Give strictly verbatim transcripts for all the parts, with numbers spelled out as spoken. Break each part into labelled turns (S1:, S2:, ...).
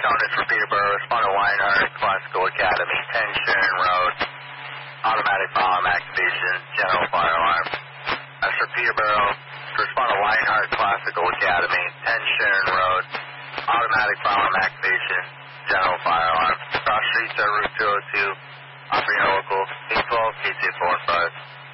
S1: Countess for Peterborough, respond to Lionheart, Classical Academy, ten Sharon Road, automatic bomb activation, general fire alarm. That's for Peterborough, respond to Lionheart, Classical Academy, ten Sharon Road, automatic bomb activation, general fire alarm. Cross streets at Route two oh two, operating local, eight twelve, K T four and five.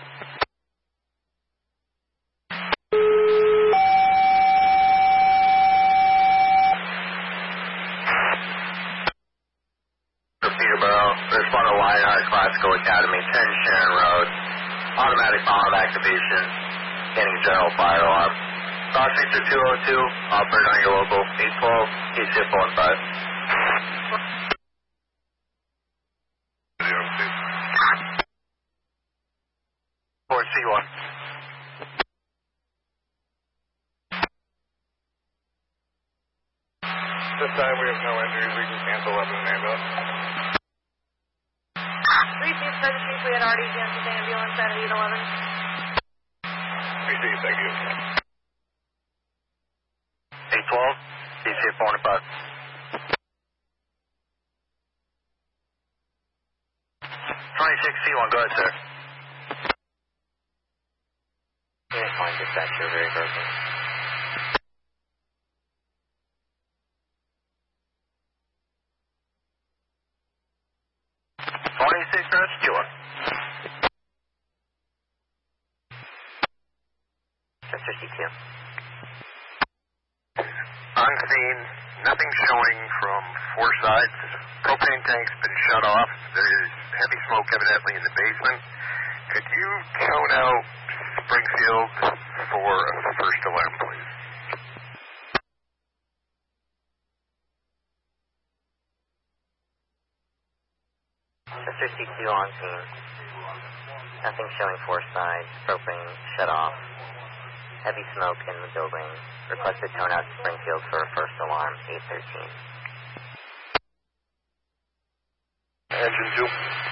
S1: Peterborough, respond to Lionheart Classical Academy, ten Sharon Road, automatic bomb activation, scanning general fire alarm. Cross streets are two oh two, operating on your local, eight twelve, K C F four and five. four C one.
S2: This time we have no injuries, we can cancel up in an ambulance.
S3: Receive Special Chief, we had already canceled the ambulance at eight eleven.
S2: Receive, thank you.
S1: eight twelve, K C F four and five. twenty-six C one, go ahead, sir.
S4: Unit one, dispatch, you're very broken.
S1: twenty-six, rescue.
S4: That's fifty-two.
S2: On scene, nothing showing from four sides. Propane tank's been shut off. There is heavy smoke evidently in the basement. Could you tone out Springfield for a first alarm, please?
S4: That's fifty-two on scene. Nothing showing four sides. Propane shut off. Heavy smoke in the building. Requested tone out Springfield for a first alarm, eight thirteen.
S2: Engine two.